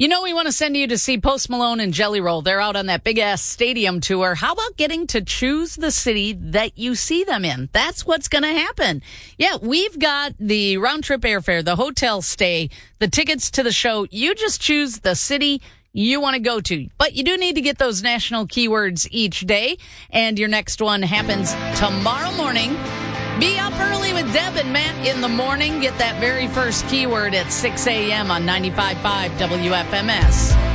You know, we want to send you to see Post Malone and Jelly Roll. They're out on that big-ass stadium tour. How about getting to choose the city that you see them in? That's what's going to happen. Yeah, we've got the round-trip airfare, the hotel stay, the tickets to the show. You just choose the city you want to go to. But you do need to get those national keywords each day. And your next one happens tomorrow morning. Be up early with Deb and Matt in the morning. Get that very first keyword at 6 a.m. on 95.5 WFMS.